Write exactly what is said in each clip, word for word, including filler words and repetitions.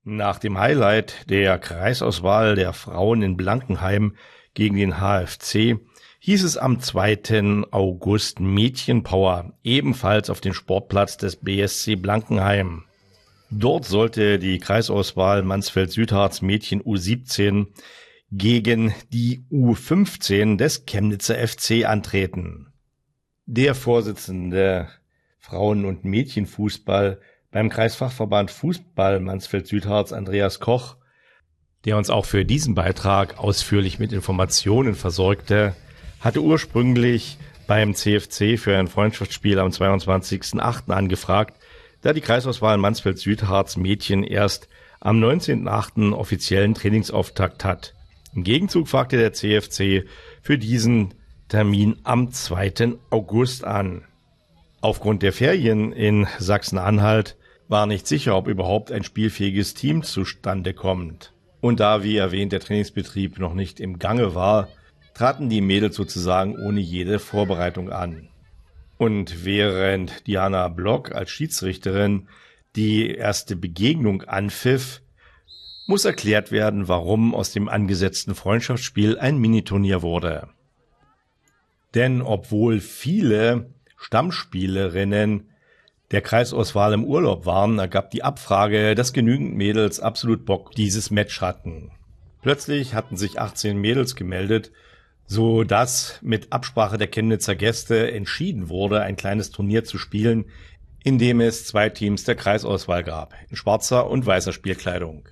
Nach dem Highlight der Kreisauswahl der Frauen in Blankenheim gegen den H F C hieß es am zweiten August Mädchenpower, ebenfalls auf dem Sportplatz des B S C Blankenheim. Dort sollte die Kreisauswahl Mansfeld-Südharz Mädchen U siebzehn gegen die U fünfzehn des Chemnitzer F C antreten. Der Vorsitzende Frauen- und Mädchenfußball beim Kreisfachverband Fußball Mansfeld-Südharz, Andreas Koch, der uns auch für diesen Beitrag ausführlich mit Informationen versorgte, hatte ursprünglich beim C F C für ein Freundschaftsspiel am zweiundzwanzigsten achten angefragt, da die Kreisauswahl Mansfeld-Südharz Mädchen erst am neunzehnten achten offiziellen Trainingsauftakt hat. Im Gegenzug fragte der C F C für diesen Termin am zweiten August an. Aufgrund der Ferien in Sachsen-Anhalt war nicht sicher, ob überhaupt ein spielfähiges Team zustande kommt. Und da, wie erwähnt, der Trainingsbetrieb noch nicht im Gange war, traten die Mädels sozusagen ohne jede Vorbereitung an. Und während Diana Block als Schiedsrichterin die erste Begegnung anpfiff, muss erklärt werden, warum aus dem angesetzten Freundschaftsspiel ein Miniturnier wurde. Denn obwohl viele Stammspielerinnen der Kreisauswahl im Urlaub waren, ergab die Abfrage, dass genügend Mädels absolut Bock dieses Match hatten. Plötzlich hatten sich achtzehn Mädels gemeldet, so dass mit Absprache der Chemnitzer Gäste entschieden wurde, ein kleines Turnier zu spielen, in dem es zwei Teams der Kreisauswahl gab, in schwarzer und weißer Spielkleidung.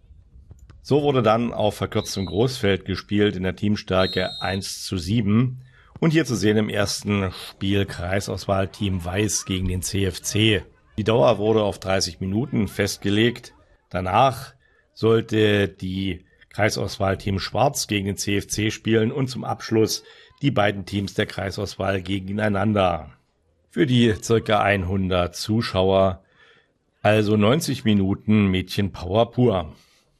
So wurde dann auf verkürztem Großfeld gespielt in der Teamstärke eins zu sieben. Und hier zu sehen im ersten Spiel Kreisauswahl Team Weiß gegen den C F C. Die Dauer wurde auf dreißig Minuten festgelegt. Danach sollte die Kreisauswahl Team Schwarz gegen den C F C spielen und zum Abschluss die beiden Teams der Kreisauswahl gegeneinander. Für die ca. hundert Zuschauer also neunzig Minuten Mädchenpower pur.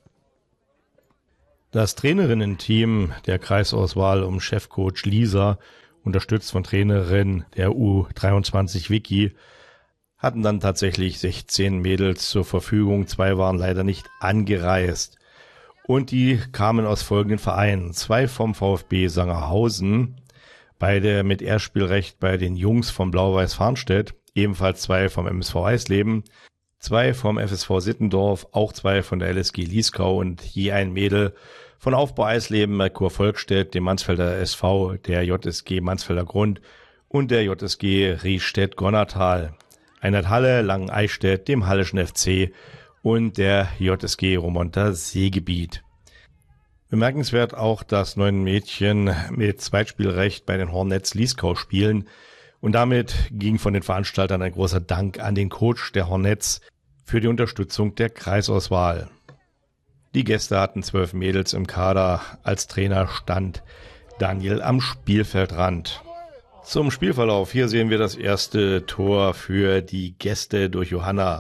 Das Trainerinnen-Team der Kreisauswahl um Chefcoach Lisa, unterstützt von Trainerin der U dreiundzwanzig Vicky, hatten dann tatsächlich sechzehn Mädels zur Verfügung. Zwei waren leider nicht angereist. Und die kamen aus folgenden Vereinen. Zwei vom VfB Sangerhausen, beide mit Erstspielrecht bei den Jungs vom Blau-Weiß Farnstedt, ebenfalls zwei vom M S V Eisleben, zwei vom F S V Sittendorf, auch zwei von der L S G Lieskau und je ein Mädel von Aufbau Eisleben, Merkur Volkstedt, dem Mansfelder S V, der J S G Mansfelder Grund und der J S G Riestedt-Gonnertal. Einheit Halle, Langen-Eichstätt, dem Hallischen F C und der J S G Romonter Seegebiet. Bemerkenswert auch, dass neun Mädchen mit Zweitspielrecht bei den Hornets Lieskau spielen. Und damit ging von den Veranstaltern ein großer Dank an den Coach der Hornets für die Unterstützung der Kreisauswahl. Die Gäste hatten zwölf Mädels im Kader. Als Trainer stand Daniel am Spielfeldrand. Zum Spielverlauf. Hier sehen wir das erste Tor für die Gäste durch Johanna.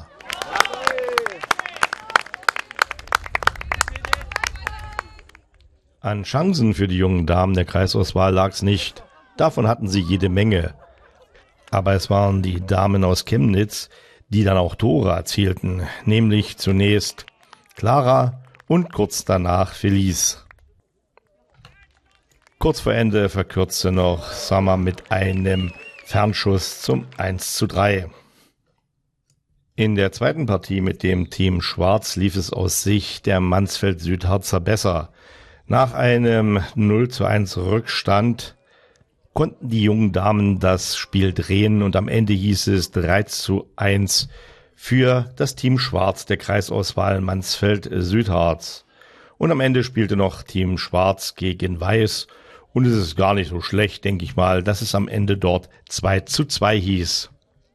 An Chancen für die jungen Damen der Kreisauswahl lag es nicht. Davon hatten sie jede Menge. Aber es waren die Damen aus Chemnitz, die dann auch Tore erzielten, nämlich zunächst Clara und kurz danach Felice. Kurz vor Ende verkürzte noch Sammer mit einem Fernschuss zum eins zu drei. In der zweiten Partie mit dem Team Schwarz lief es aus Sicht der Mansfeld-Südharzer besser. Nach einem null zu eins Rückstand konnten die jungen Damen das Spiel drehen und am Ende hieß es drei zu eins für das Team Schwarz der Kreisauswahl Mansfeld-Südharz. Und am Ende spielte noch Team Schwarz gegen Weiß und es ist gar nicht so schlecht, denke ich mal, dass es am Ende dort zwei zu zwei hieß.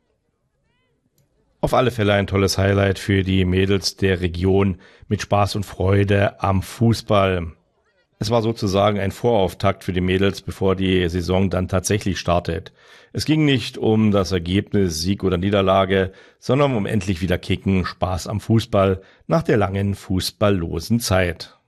Auf alle Fälle ein tolles Highlight für die Mädels der Region mit Spaß und Freude am Fußball. Es war sozusagen ein Vorauftakt für die Mädels, bevor die Saison dann tatsächlich startet. Es ging nicht um das Ergebnis, Sieg oder Niederlage, sondern um endlich wieder Kicken, Spaß am Fußball nach der langen fußballlosen Zeit.